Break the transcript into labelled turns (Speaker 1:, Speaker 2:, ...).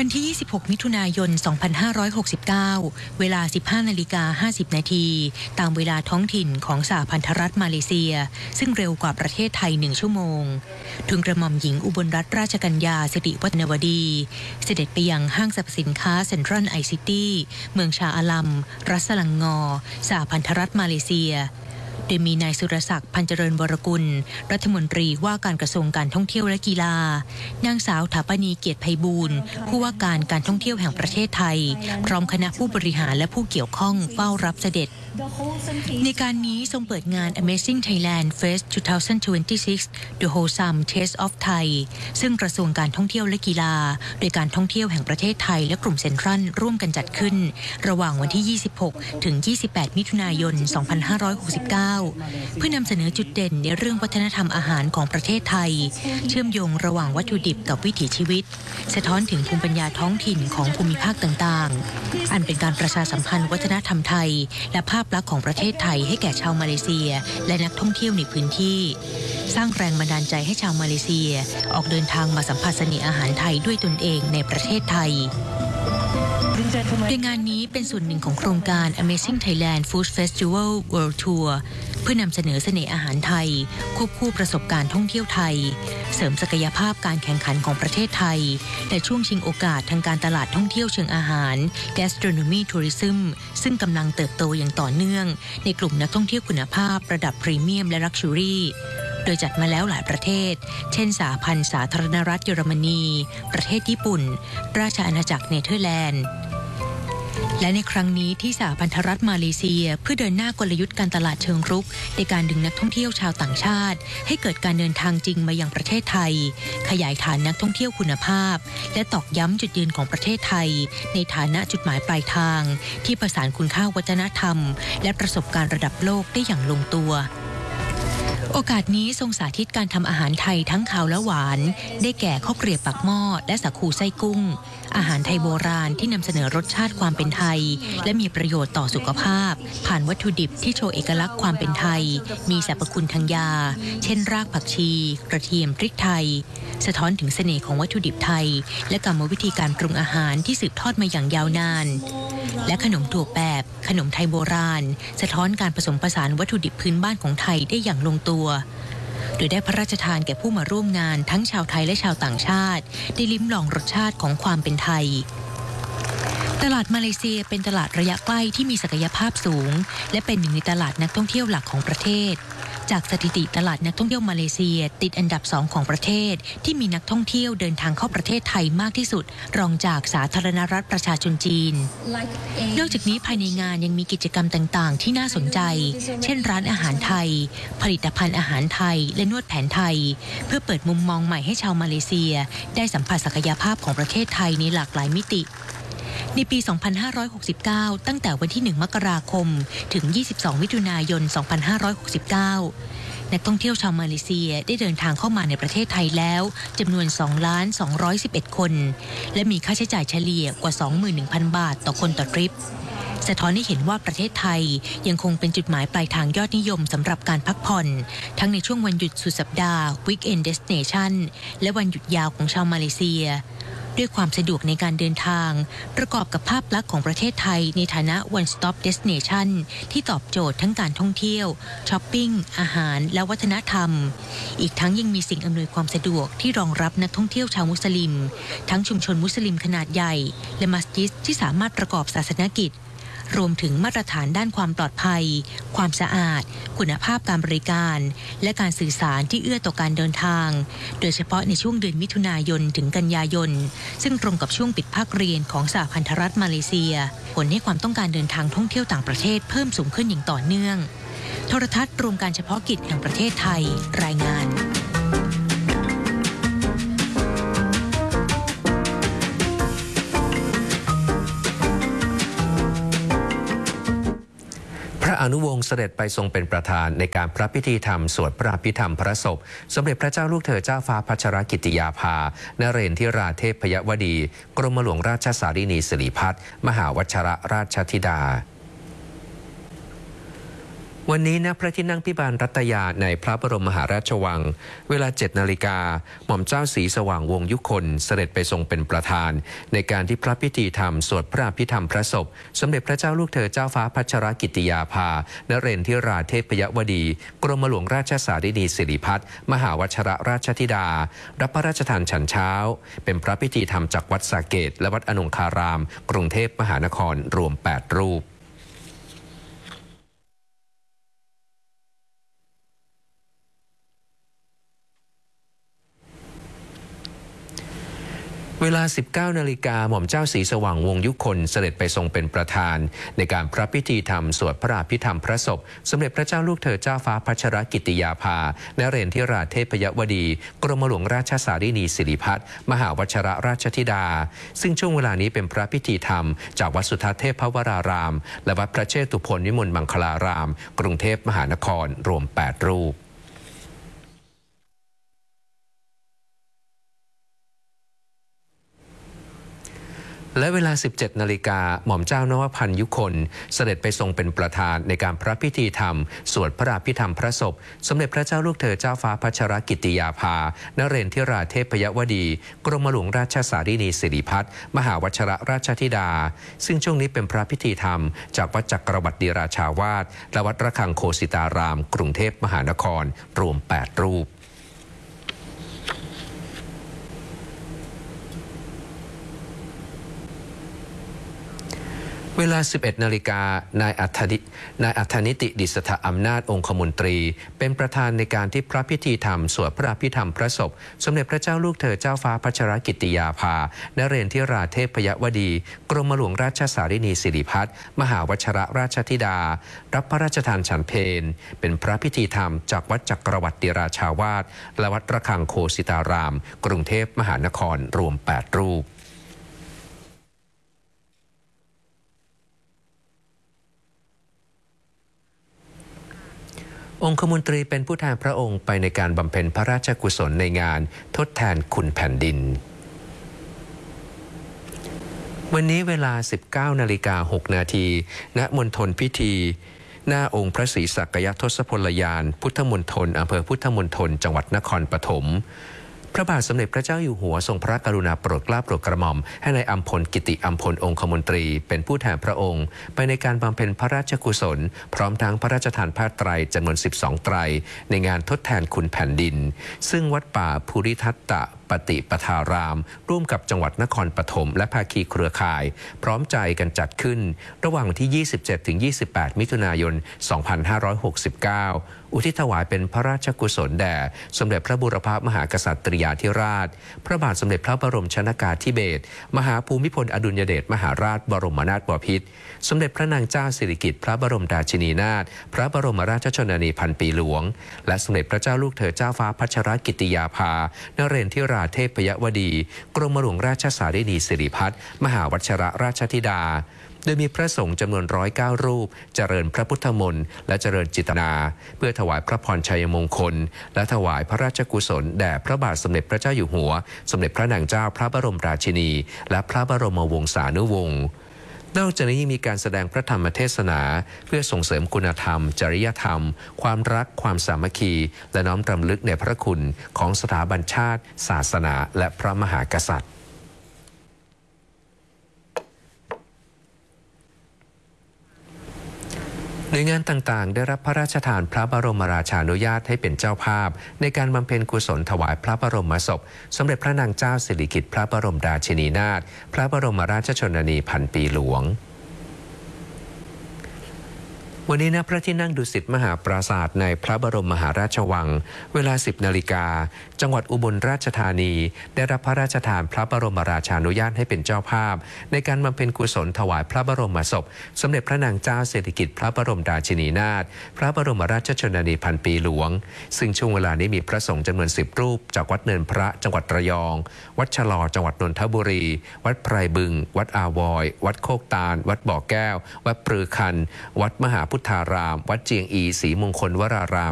Speaker 1: ที่ 26 มิถุนายน 2569 เวลา 15:50 นาทีตามเวลาท้องถิ่นของสหพันธรัฐมาเลเซียซึ่งเร็วกว่าประเทศไทย1 ชั่วโมงทูลกระหม่อมหญิงอุบลรัตนราชกัญญาสิริวัฒนวดีเสด็จไปยังห้างสรรพสินค้าเซ็นทรัลไอซิตี้เมืองชาอาลัมรัฐสลังงอสหพันธรัฐมาเลเซียโดยมีนายสุรศักดิ์พันเจริญวรกุลรัฐมนตรีว่าการกระทรวงการท่องเที่ยวและกีฬานางสาวถาปณีเกียรติไพบูลย์ผู้ว่าการการท่องเที่ยวแห่งประเทศไทยพร้อมคณะผู้บริหารและผู้เกี่ยวข้องเฝ้ารับเสด็จในการนี้ทรงเปิดงาน Amazing Thailand Fest 2026 The Wholesome Taste of Thai ซึ่งกระทรวงการท่องเที่ยวและกีฬาโดยการท่องเที่ยวแห่งประเทศไทยและกลุ่มเซ็นทรัลร่วมกันจัดขึ้นระหว่างวันที่ 26 ถึง 28 มิถุนายน 2569 เพื่อนำเสนอจุดเด่นในเรื่องวัฒนธรรมอาหารของประเทศไทยเชื่อมโยงระหว่างวัตถุดิบกับวิถีชีวิตสะท้อนถึงภูมิปัญญาท้องถิ่นของภูมิภาคต่างๆอันเป็นการประชาสัมพันธ์วัฒนธรรมไทยและภาพลักษณ์ของประเทศไทยให้แก่ชาวมาเลเซียและนักท่องเที่ยวในพื้นที่สร้างแรงบันดาลใจให้ชาวมาเลเซียออกเดินทางมาสัมผัสเสน่ห์อาหารไทยด้วยตนเองในประเทศไทยโดยงานนี้เป็นส่วนหนึ่งของโครงการ Amazing Thailand Food Festival World Tour เพื่อนำเสนอเสน่ห์อาหารไทยควบคู่ประสบการณ์ท่องเที่ยวไทยเสริมศักยภาพการแข่งขันของประเทศไทยและช่วงชิงโอกาสทางการตลาดท่องเที่ยวเชิงอาหาร Gastronomy Tourism ซึ่งกำลังเติบโตอย่างต่อเนื่องในกลุ่มนักท่องเที่ยวคุณภาพระดับพรีเมียมและลักชัวรี่โดยจัดมาแล้วหลายประเทศเช่นสหพันธ์สาธารณรัฐเยอรมนีประเทศญี่ปุ่นราชอาณาจักรเนเธอร์แลนด์และในครั้งนี้ที่สหพันธรัฐมาเลเซียเพื่อเดินหน้ากลยุทธ์การตลาดเชิงรุกในการดึงนักท่องเที่ยวชาวต่างชาติให้เกิดการเดินทางจริงมายังประเทศไทยขยายฐานนักท่องเที่ยวคุณภาพและตอกย้ำจุดยืนของประเทศไทยในฐานะจุดหมายปลายทางที่ประสานคุณค่าวัฒนธรรมและประสบการณ์ระดับโลกได้อย่างลงตัวโอกาสนี้ทรงสาธิตการทำอาหารไทยทั้งคาวและหวานได้แก่ข้าวเกรียบปากหม้อและสาคูไส้กุ้งอาหารไทยโบราณที่นำเสนอรสชาติความเป็นไทยและมีประโยชน์ต่อสุขภาพผ่านวัตถุดิบที่โชว์เอกลักษณ์ความเป็นไทยมีสรรพคุณทางยาเช่นรากผักชีกระเทียมพริกไทยสะท้อนถึงเสน่ห์ของวัตถุดิบไทยและกรรมวิธีการปรุงอาหารที่สืบทอดมาอย่างยาวนานและขนมถั่วแปบขนมไทยโบราณสะท้อนการผสมผสานวัตถุดิบพื้นบ้านของไทยได้อย่างลงตัวโดยได้พระราชทานแก่ผู้มาร่วมงานทั้งชาวไทยและชาวต่างชาติได้ลิ้มลองรสชาติของความเป็นไทยตลาดมาเลเซียเป็นตลาดระยะใกล้ที่มีศักยภาพสูงและเป็นหนึ่งในตลาดนักท่องเที่ยวหลักของประเทศจากสถิติตลาดนักท่องเที่ยวมาเลเซียติดอันดับ2ของประเทศที่มีนักท่องเที่ยวเดินทางเข้าประเทศไทยมากที่สุดรองจากสาธารณรัฐประชาชนจีนนอกจากนี้ภายในงานยังมีกิจกรรมต่างๆที่น่าสนใจเช่นร้านอาหารไทยผลิตภัณฑ์อาหารไทยและนวดแผนไทยเพื่อเปิดมุมมองใหม่ให้ชาวมาเลเซียได้สัมผัสศักยภาพของประเทศไทยในหลากหลายมิติในปี 2569 ตั้งแต่วันที่ 1 มกราคมถึง 22 มิถุนายน 2569 นักท่องเที่ยวชาวมาเลเซียได้เดินทางเข้ามาในประเทศไทยแล้วจำนวน 2,211 คนและมีค่าใช้จ่ายเฉลี่ยกว่า 21,000 บาทต่อคนต่อทริปสะท้อนให้เห็นว่าประเทศไทยยังคงเป็นจุดหมายปลายทางยอดนิยมสำหรับการพักผ่อนทั้งในช่วงวันหยุดสุดสัปดาห์ Weekend Destination และวันหยุดยาวของชาวมาเลเซียด้วยความสะดวกในการเดินทางประกอบกับภาพลักษณ์ของประเทศไทยในฐานะ One Stop Destination ที่ตอบโจทย์ทั้งการท่องเที่ยวช้อปปิ้งอาหารและวัฒนธรรมอีกทั้งยังมีสิ่งอำนวยความสะดวกที่รองรับนักท่องเที่ยวชาวมุสลิมทั้งชุมชนมุสลิมขนาดใหญ่และมัสยิดที่สามารถประกอบศาสนกิจรวมถึงมาตรฐานด้านความปลอดภัยความสะอาดคุณภาพการบริการและการสื่อสารที่เอื้อต่อการเดินทางโดยเฉพาะในช่วงเดือนมิถุนายนถึงกันยายนซึ่งตรงกับช่วงปิดภาคเรียนของสหพันธรัฐมาเลเซียผลให้ความต้องการเดินทางท่องเที่ยวต่างประเทศเพิ่มสูงขึ้นอย่างต่อเนื่องโทรทัศน์รวมการเฉพาะกิจแห่งประเทศไทยรายงาน
Speaker 2: พระอนุวงศ์เสด็จไปทรงเป็นประธานในการพระพิธีธรรมสวดพระอภิธรรมพระศพสมเด็จพระเจ้าลูกเธอเจ้าฟ้าพัชรกิติยาภานเรนทิราเทพยวดีกรมหลวงราชสารินีสิริพัฒน์มหาวัชรราชธิดาวันนี้ณพระที่นั่งพิบาลรัตยาในพระบรมมหาราชวังเวลา 7 นาฬิกาหม่อมเจ้าศรีสว่างวงศ์ยุคนเสด็จไปทรงเป็นประธานในการที่พระพิธีธรรมสวดพระอภิธรรมพระศพสมเด็จพระเจ้าลูกเธอเจ้าฟ้าพัชรกิติยาภานเรนทิราเทพยวดีกรมหลวงราชสารินีสิริพัฒน์มหาวชรราชธิดารับพระราชทานฉันเช้าเป็นพระพิธีธรรมจากวัดสาเกตและวัดอนงคารามกรุงเทพมหานครรวม 8 รูปเวลา 19 นาฬิกาหม่อมเจ้าศรีสว่างวงศ์ยุคนเสด็จไปทรงเป็นประธานในการพระพิธีธรรมสวดพระอภิธรรมพระศพสมเด็จพระเจ้าลูกเธอเจ้าฟ้าพัชรกิติยาภานเรนทิราเทพยวดีกรมหลวงราชสารินีสิริพัฒน์มหาวชรราชธิดาซึ่งช่วงเวลานี้เป็นพระพิธีธรรมจากวัดสุทัศน์เทพวรารามและวัดพระเชตุพนวิมลมังคลารามกรุงเทพมหานครรวม 8 รูปและเวลา 17 นาฬิกาหม่อมเจ้านวพันธ์ยุคนเสด็จไปทรงเป็นประธานในการพระพิธีธรรมสวดพระอภิธรรมพระศพสมเด็จพระเจ้าลูกเธอเจ้าฟ้าพัชรกิติยาภานเรนทิราเทพยวดีกรมหลวงราชสารินีสิริพัฒน์มหาวชรราชธิดาซึ่งช่วงนี้เป็นพระพิธีธรรมจากวัดจักรวรรดิราชาวาสและวัดระฆังโคสิตารามกรุงเทพมหานครรวม 8 รูปเวลา 11 นาฬิกานายอัธนิติดิษฐอำนาจองคมนตรีเป็นประธานในการที่พระพิธีธรรมสวดพระอภิธรรมพระศพสมเด็จพระเจ้าลูกเธอเจ้าฟ้าพัชรกิติยาภานเรนทิราเทพยวดีกรมหลวงราชสารินีสิริพัฒน์มหาวชรราชธิดารับพระราชทานฉันเพลเป็นพระพิธีธรรมจากวัดจักรวรรดิราชาวาสและวัดระฆังโคสิตารามกรุงเทพมหานครรวม 8 รูปองคมนตรีเป็นผู้แทนพระองค์ไปในการบำเพ็ญพระราชกุศลในงานทดแทนคุณแผ่นดินวันนี้เวลา 19 นาฬิกา 6 นาทีณมณฑลพิธีหน้าองค์พระศรีสักยทศพลยานพุทธมณฑลอำเภอพุทธมณฑลจังหวัดนครปฐมพระบาทสมเด็จพระเจ้าอยู่หัวทรงพระกรุณาโปรดเกล้าโปรดกระหม่อมให้นายอัมพลกิติอัมพลองคมนตรีเป็นผู้แทนพระองค์ไปในการบำเพ็ญพระราชกุศลพร้อมทั้งพระราชทานผ้าไตรจำนวน 12 ไตรในงานทดแทนคุณแผ่นดินซึ่งวัดป่าภูริทัตตะปฏิปทารามร่วมกับจังหวัดนครปฐมและภาคีเครือข่ายพร้อมใจกันจัดขึ้นระหว่างวันที่ 27-28 มิถุนายน 2569 อุทิศถวายเป็นพระราชกุศลแด่สมเด็จพระบูรพมหากษัตริยาธิราชพระบาทสมเด็จพระบรมชนกาธิเบศรมหาภูมิพลอดุลยเดชมหาราชบรมนาถบพิตรสมเด็จพระนางเจ้าสิริกิติ์พระบรมราชินีนาถพระบรมราชชนนีพันปีหลวงและสมเด็จพระเจ้าลูกเธอเจ้าฟ้าพัชรกิติยาภานเรนทิราเทพยวดีกรมหลวงราชสารินีสิริพัฒน์มหาวชรราชธิดาโดยมีพระสงฆ์จำนวน 109 รูปเจริญพระพุทธมนต์และเจริญจิตนาเพื่อถวายพระพรชัยมงคลและถวายพระราชกุศลแด่พระบาทสมเด็จพระเจ้าอยู่หัวสมเด็จพระนางเจ้าพระบรมราชินีและพระบรมวงศานุวงศ์นอกจากนี้ยังมีการแสดงพระธรรมเทศนาเพื่อส่งเสริมคุณธรรมจริยธรรมความรักความสามัคคีและน้อมรำลึกในพระคุณของสถาบันชาติศาสนาและพระมหากษัตริย์หน่วยงานต่างๆได้รับพระราชทานพระบรมราชานุญาตให้เป็นเจ้าภาพในการบำเพ็ญกุศลถวายพระบรมศพสมเด็จพระนางเจ้าสิริกิติ์พระบรมราชินีนาถพระบรมราชชนนีพันปีหลวงวันนี้ณพระที่นั่งดุสิตมหาปราสาทในพระบรมมหาราชวังเวลา 10 นาฬิกาจังหวัดอุบลราชธานีได้รับพระราชทานพระบรมราชานุญาตให้เป็นเจ้าภาพในการบำเพ็ญกุศลถวายพระบรมศพสมเด็จพระนางเจ้าสิริกิติ์พระบรมราชินีนาถพระบรมราชชนนีพันปีหลวงซึ่งช่วงเวลานี้มีพระสงฆ์จำนวน 10 รูปจากวัดเนินพระจังหวัดระยองวัดฉลอจังหวัดนนทบุรีวัดไพรบึงวัดอาวอยวัดโคกตาลวัดบ่อแก้ววัดปรือคันวัดมหาพุทธารามวัดเจียงอีศรีมงคลวราราม